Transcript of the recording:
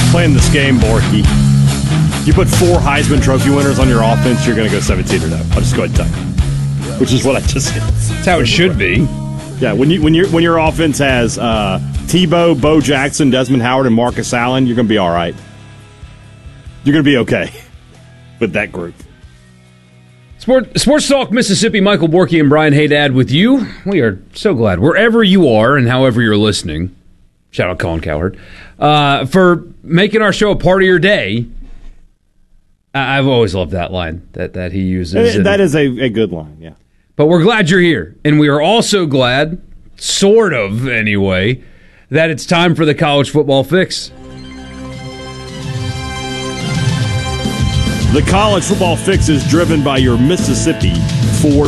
Playing this game, Borky. You put 4 Heisman Trophy winners on your offense, you're going to go 17-0. I'll just go ahead and tell you. Which is what I just said. That's how it should be. Yeah, when your offense has Tebow, Bo Jackson, Desmond Howard, and Marcus Allen, you're going to be all right. You're going to be okay with that group. Sports Talk Mississippi, Michael Borky and Brian Haydad with you. We are so glad, wherever you are and however you're listening, shout out Colin Cowherd, for making our show a part of your day. I've always loved that line that he uses. That is a good line, yeah. But we're glad you're here. And we are also glad, sort of anyway, that it's time for the College Football Fix. The College Football Fix is driven by your Mississippi Ford